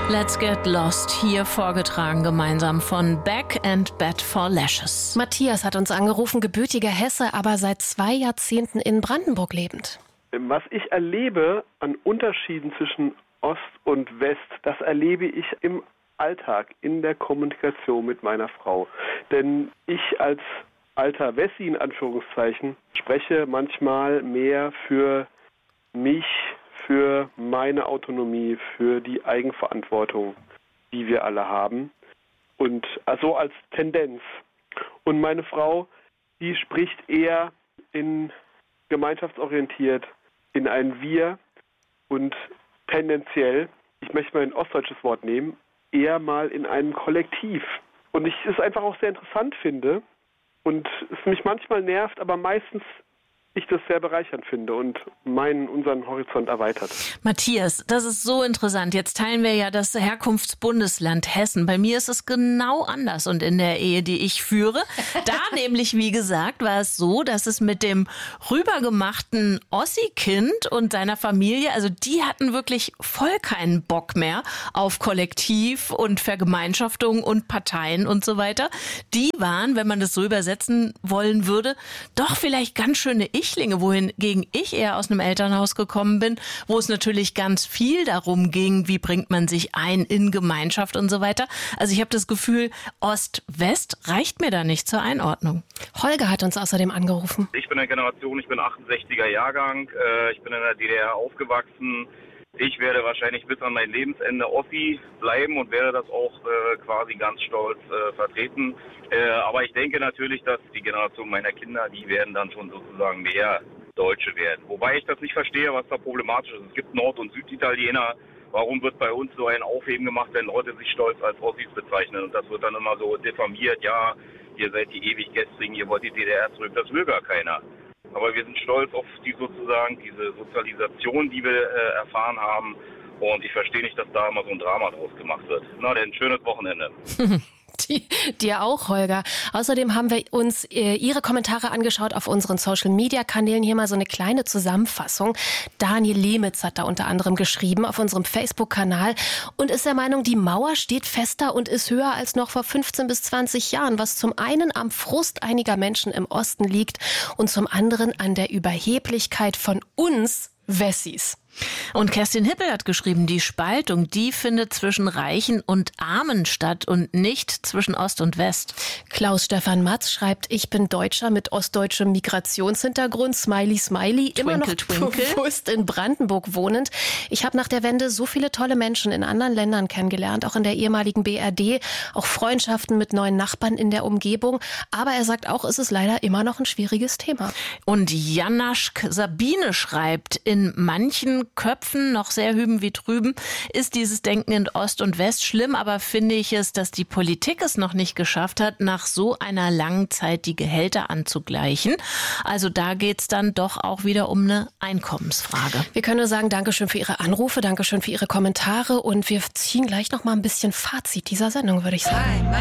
Let's Get Lost, hier vorgetragen gemeinsam von Beck and Bad for Lashes. Matthias hat uns angerufen, gebürtiger Hesse, aber seit 2 Jahrzehnten in Brandenburg lebend. Was ich erlebe an Unterschieden zwischen Ost und West, das erlebe ich im Alltag, in der Kommunikation mit meiner Frau. Denn ich als alter Wessi in Anführungszeichen spreche manchmal mehr für mich, für meine Autonomie, für die Eigenverantwortung, die wir alle haben. Und also als Tendenz. Und meine Frau, die spricht eher in gemeinschaftsorientiert, in ein Wir und tendenziell, ich möchte mal ein ostdeutsches Wort nehmen, eher mal in einem Kollektiv. Und ich es einfach auch sehr interessant finde und es mich manchmal nervt, aber meistens ich das sehr bereichernd finde und unseren Horizont erweitert. Matthias, das ist so interessant. Jetzt teilen wir ja das Herkunftsbundesland Hessen. Bei mir ist es genau anders und in der Ehe, die ich führe, da nämlich, wie gesagt, war es so, dass es mit dem rübergemachten Ossi-Kind und seiner Familie, also die hatten wirklich voll keinen Bock mehr auf Kollektiv und Vergemeinschaftung und Parteien und so weiter. Die waren, wenn man das so übersetzen wollen würde, doch vielleicht ganz schöne Ichlinge, wohingegen ich eher aus einem Elternhaus gekommen bin, wo es natürlich ganz viel darum ging, wie bringt man sich ein in Gemeinschaft und so weiter. Also ich habe das Gefühl, Ost-West reicht mir da nicht zur Einordnung. Holger hat uns außerdem angerufen. Ich bin eine Generation, ich bin 68er Jahrgang, ich bin in der DDR aufgewachsen. Ich werde wahrscheinlich bis an mein Lebensende Ossi bleiben und werde das auch quasi ganz stolz vertreten. Aber ich denke natürlich, dass die Generation meiner Kinder, die werden dann schon sozusagen mehr Deutsche werden. Wobei ich das nicht verstehe, was da problematisch ist. Es gibt Nord- und Süditaliener. Warum wird bei uns so ein Aufheben gemacht, wenn Leute sich stolz als Ossis bezeichnen? Und das wird dann immer so diffamiert, ja, ihr seid die ewig Gestrigen, ihr wollt die DDR zurück. Das will gar keiner. Aber wir sind stolz auf diese Sozialisation, die wir erfahren haben. Und ich verstehe nicht, dass da immer so ein Drama draus gemacht wird. Na denn, schönes Wochenende. Dir auch, Holger. Außerdem haben wir uns Ihre Kommentare angeschaut auf unseren Social-Media-Kanälen. Hier mal so eine kleine Zusammenfassung. Daniel Lehmitz hat da unter anderem geschrieben auf unserem Facebook-Kanal und ist der Meinung, die Mauer steht fester und ist höher als noch vor 15 bis 20 Jahren, was zum einen am Frust einiger Menschen im Osten liegt und zum anderen an der Überheblichkeit von uns Wessis. Und Kerstin Hippel hat geschrieben, die Spaltung, die findet zwischen Reichen und Armen statt und nicht zwischen Ost und West. Klaus-Stefan Matz schreibt, ich bin Deutscher mit ostdeutschem Migrationshintergrund, Smiley, Smiley, Twinkle, immer noch twinkle. bewusst in Brandenburg wohnend. Ich habe nach der Wende so viele tolle Menschen in anderen Ländern kennengelernt, auch in der ehemaligen BRD, auch Freundschaften mit neuen Nachbarn in der Umgebung. Aber er sagt auch, es ist leider immer noch ein schwieriges Thema. Und Janaschk Sabine schreibt, in manchen Köpfen, noch sehr hüben wie drüben, ist dieses Denken in Ost und West schlimm, aber finde ich es, dass die Politik es noch nicht geschafft hat, nach so einer langen Zeit die Gehälter anzugleichen. Also da geht's dann doch auch wieder um eine Einkommensfrage. Wir können nur sagen, Dankeschön für Ihre Anrufe, Dankeschön für Ihre Kommentare und wir ziehen gleich noch mal ein bisschen Fazit dieser Sendung, würde ich sagen.